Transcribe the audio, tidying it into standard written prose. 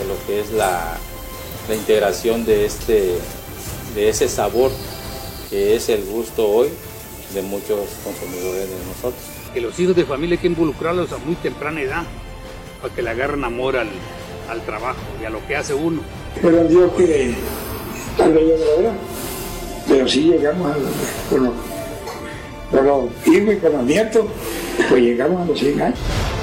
lo que es la integración de ese sabor que es el gusto hoy de muchos consumidores de nosotros. Que los hijos de familia hay que involucrarlos a muy temprana edad para que le agarren amor al trabajo y a lo que hace uno. Pero Dios que tal vez yo de verdad, pero sí llegamos con los hijos y con los nietos, pues llegamos a los 100 años.